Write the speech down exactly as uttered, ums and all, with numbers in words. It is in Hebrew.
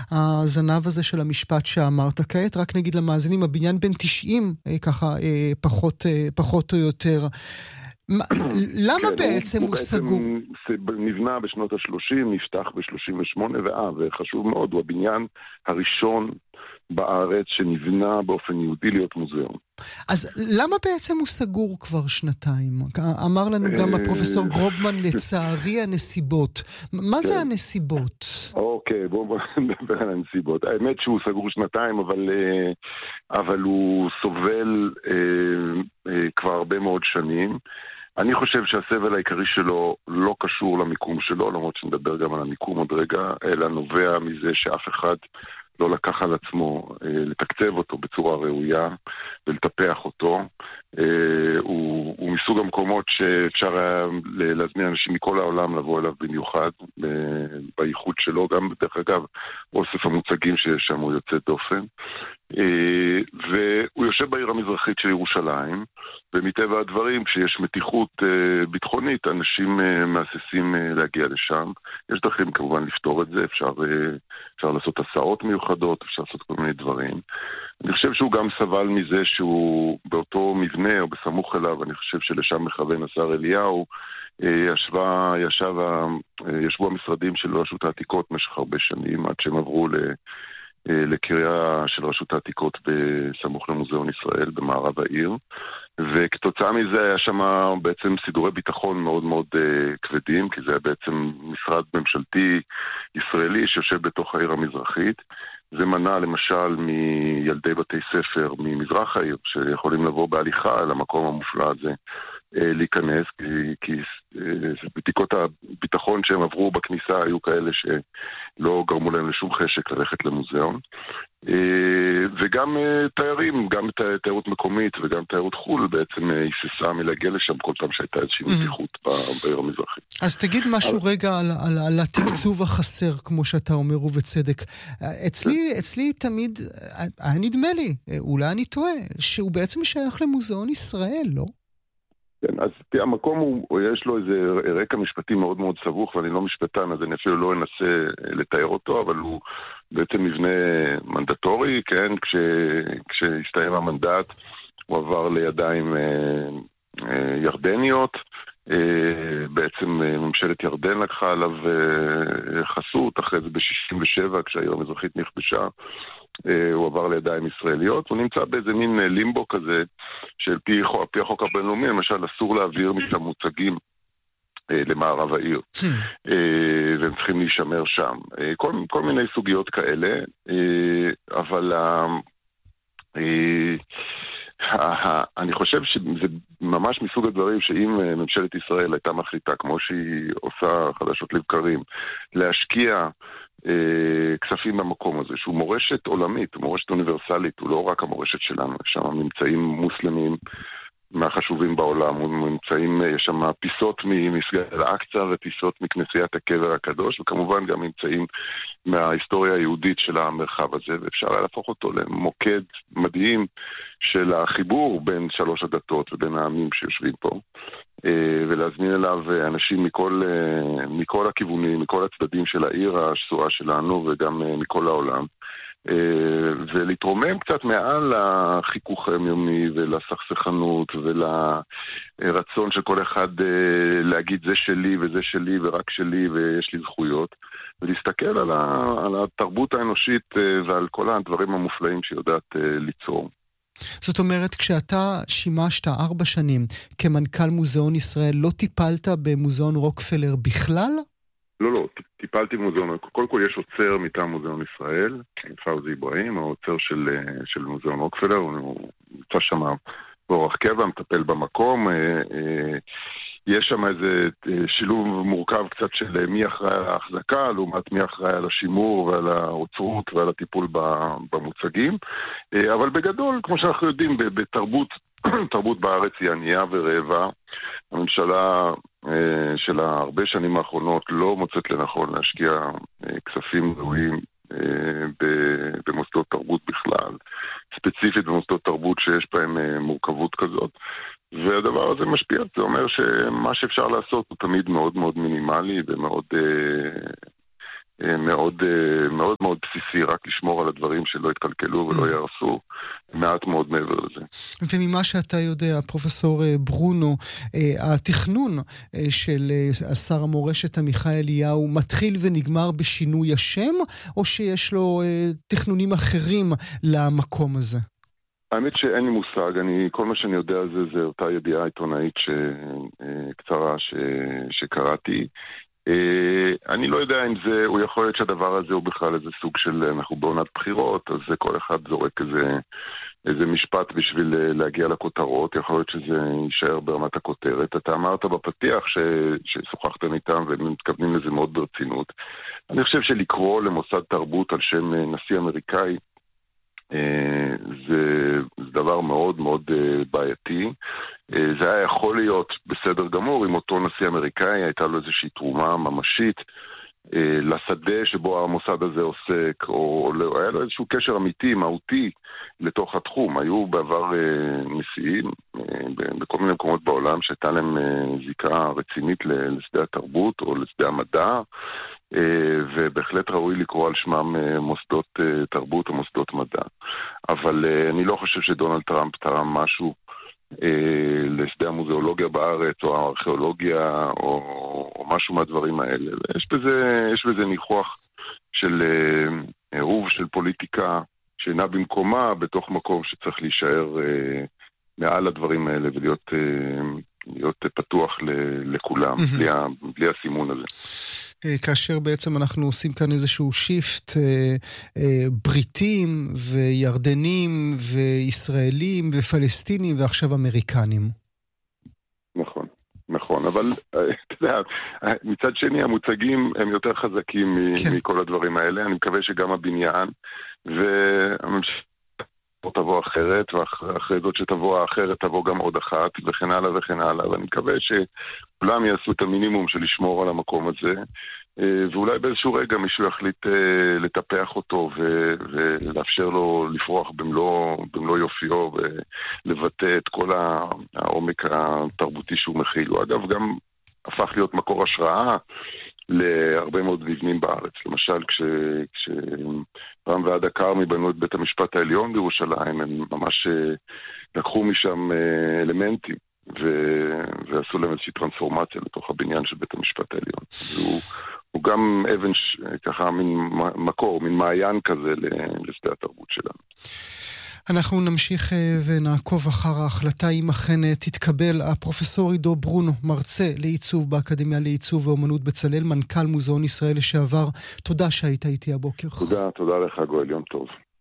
הזנב הזה של המשפט שאמרת כעת. רק נגיד למאזינים, הבניין בן תשעים, ככה פחות, פחות או יותר. למה בעצם הוא סגור? הוא נבנה בשנות ה-שלושים, נפתח ב-שלושים ושמונה, וחשוב מאוד, הוא הבניין הראשון בארץ שנבנה באופן יהודי להיות מוזיאון. אז למה בעצם הוא סגור כבר שנתיים? אמר לנו גם הפרופסור גרובמן, לצערי הנסיבות. מה זה הנסיבות? אוקיי, בואו נדבר על הנסיבות. האמת שהוא סגור שנתיים, אבל, אבל הוא סובל כבר הרבה מאוד שנים. אני חושב שהסבל העיקרי שלו לא קשור למיקום שלו, למרות שנדבר גם על המיקום עוד רגע, אלא נובע מזה שאף אחד לא לקח על עצמו לתקצב אותו בצורה ראויה ולטפח אותו. הוא, הוא מסוג המקומות שאפשר היה להזמין אנשים מכל העולם לבוא אליו במיוחד, בייחוד שלו, גם בדרך אגב אוסף המוצגים שיש שם הוא יוצא דופן. והוא יושב בעיר המזרחית של ירושלים, ומטבע הדברים, כשיש מתיחות ביטחונית, אנשים מאססים להגיע לשם. יש דרכים כמובן לפתור את זה, אפשר, אפשר לעשות הסעות מיוחדות, אפשר לעשות כל מיני דברים. אני חושב שהוא גם סבל מזה שהוא באותו מבנה או בסמוך אליו, אני חושב שלשם מכוון השר אליהו, ישבה, ישב, ישבו המשרדים של רשות העתיקות במשך הרבה שנים, עד שהם עברו ל... לקריה של רשות העתיקות בסמוך למוזיאון ישראל במערב העיר, וכתוצאה מזה היה שם בעצם סידורי ביטחון מאוד מאוד כבדים, כי זה היה בעצם משרד ממשלתי ישראלי שיושב בתוך העיר המזרחית. זה מנע למשל מילדי בתי ספר ממזרח העיר שיכולים לבוא בהליכה למקום המופלא הזה להיכנס, כי, כי בדיקות הביטחון שהם עברו בכניסה היו כאלה שלא גרמו להם לשום חשק ללכת למוזיאון. וגם תיירים, גם תיירות מקומית וגם תיירות חול בעצם היססה מלהגיע לשם כל פעם שהייתה איזושהי מתיחות בעיר המזרחית. אז תגיד משהו רגע על, על, על התקצוב החסר, כמו שאתה אומר ובצדק. אצלי, אצלי תמיד, נדמה לי, אולי אני טועה, שהוא בעצם שייך למוזיאון ישראל, לא? כן, אז המקום הוא, יש לו איזה רקע משפטי מאוד מאוד סבוך, ואני לא משפטן, אז אני אפילו לא אנסה לתאר אותו, אבל הוא בעצם מבנה מנדטורי, כן, כש, כשהסתיים המנדט, הוא עבר לידיים אה, אה, ירדניות, אה, בעצם ממשלת ירדן לקחה עליו אה, חסות, אחרי זה ב-שישים ושבע, כשהעיר המזרחית נכבשה, הוא עבר לידיים ישראליות, הוא נמצא באיזה מין לימבו כזה, של פי, פי החוק הבינלאומי, למשל אסור להעביר משם מוצגים למערב העיר, והם צריכים להישמר שם. כל, כל מיני סוגיות כאלה, אבל אני חושב שזה ממש מסוג הדברים שאם ממשלת ישראל הייתה מחליטה, כמו שהיא עושה חדשות לבקרים, להשקיע כספים במקום הזה, שהוא מורשת עולמית, מורשת אוניברסלית, הוא לא רק המורשת שלנו, יש שם ממצאים מוסלמים מהחשובים בעולם, ממצאים, יש שם פיסות ממסגד אל-אקצא ופיסות מכנסיית הקבר הקדוש, וכמובן גם ממצאים מההיסטוריה היהודית של המרחב הזה, ואפשר היה להפוך אותו למוקד מדהים של החיבור בין שלוש הדתות ובין העמים שיושבים פה, ולהזמין אליו אנשים מכל, מכל הכיוונים, מכל הצדדים של העיר השסועה שלנו וגם מכל העולם, ולהתרומם קצת מעל לחיכוך היומיומי ולסכסכנות ולרצון של כל אחד להגיד זה שלי וזה שלי ורק שלי ויש לי זכויות, ולהסתכל על, ה, על התרבות האנושית ועל כל הדברים המופלאים שיודעת ליצור. זאת אומרת, כשאתה שימשת ארבע שנים כמנכ"ל מוזיאון ישראל, לא טיפלת במוזיאון רוקפלר בכלל? לא, לא, טיפלתי במוזיאון, קודם כל יש עוצר מטעם מוזיאון ישראל, פאוזי אברהים, העוצר של, של מוזיאון רוקפלר, הוא נמצא שם באורח קבע, מטפל במקום, יש שם איזה שילוב מורכב קצת של מי אחראי על ההחזקה, לעומת מי אחראי על השימור ועל האוצרות ועל הטיפול במוצגים, אבל בגדול, כמו שאנחנו יודעים, בתרבות, תרבות בארץ היא ענייה ורעבה, הממשלה של הרבה שנים האחרונות לא מוצאת לנכון להשקיע כספים ראויים במוסדות תרבות בכלל, ספציפית במוסדות תרבות שיש בהם מורכבות כזאת, והדבר הזה משפיע, זה אומר שמה שאפשר לעשות הוא תמיד מאוד מאוד מינימלי ומאוד מאוד מאוד מאוד בסיסי, רק לשמור על הדברים שלא יתקלקלו ולא יהרסו, מעט מאוד מעבר לזה. וממה שאתה יודע, פרופסור ברונו, התכנון של שר המורשת עמיחי אליהו מתחיל ונגמר בשינוי השם, או שיש לו תכנונים אחרים למקום הזה? האמת שאין לי מושג, אני, כל מה שאני יודע זה, זה אותה ידיעה עיתונאית קצרה ש, שקראתי. אני לא יודע אם זה, הוא יכול להיות שהדבר הזה הוא בכלל איזה סוג של, אנחנו בעונת בחירות, אז כל אחד זורק איזה, איזה משפט בשביל להגיע לכותרות, יכול להיות שזה יישאר ברמת הכותרת. אתה אמרת בפתיח ש, ששוחחתם איתם והם מתכוונים לזה מאוד ברצינות. אני חושב שלקרוא למוסד תרבות על שם נשיא אמריקאי, זה, זה דבר מאוד מאוד בעייתי. זה היה יכול להיות בסדר גמור אם אותו נשיא אמריקאי הייתה לו איזושהי תרומה ממשית לשדה שבו המוסד הזה עוסק, או היה לו איזשהו קשר אמיתי, מהותי לתוך התחום. היו בעבר נשיאים בכל מיני מקומות בעולם שהייתה להם זיקה רצינית לשדה התרבות או לשדה המדע, ובהחלט ראוי לקרוא על שמם מוסדות תרבות או מוסדות מדע. אבל אני לא חושב שדונלד טראמפ תרם משהו לשדה המוזיאולוגיה בארץ או הארכיאולוגיה או, או משהו מהדברים האלה. יש בזה, יש בזה ניחוח של עירוב של פוליטיקה שאינה במקומה בתוך מקום שצריך להישאר מעל הדברים האלה ולהיות להיות פתוח לכולם, בלי, בלי הסימון הזה. כאשר בעצם אנחנו עושים כאן איזשהו שיפט, בריטים וירדנים וישראלים ופלסטינים ועכשיו אמריקנים. נכון, נכון, אבל אתה יודע, מצד שני המוצגים הם יותר חזקים כן. מכל הדברים האלה. אני מקווה שגם הבניין והממשלה תבוא אחרת, ואחרי זאת שתבוא האחרת תבוא גם עוד אחת, וכן הלאה וכן הלאה, ואני מקווה שכולם יעשו את המינימום של לשמור על המקום הזה, ואולי באיזשהו רגע מישהו יחליט לטפח אותו ולאפשר לו לפרוח במלוא, במלוא יופיו ולבטא את כל העומק התרבותי שהוא מכיל. הוא אגב גם הפך להיות מקור השראה להרבה מאוד מבנים בארץ. למשל, כשפעם ועד הכרמי בנו את בית המשפט העליון בירושלים, הם ממש לקחו משם אלמנטים ועשו להם איזושהי טרנספורמציה לתוך הבניין של בית המשפט העליון. והוא, הוא גם אבן, ככה, מין מקור, מין מעיין כזה לשדה התרבות שלנו. אנחנו נמשיך ונעקוב אחר ההחלטה אם אכן תתקבל. הפרופסור עידו ברונו, מרצה לעיצוב באקדמיה לעיצוב ואומנות בצלאל, מנכ"ל מוזיאון ישראל לשעבר, תודה שהיית איתי הבוקר. תודה, תודה לך גואל, יום טוב.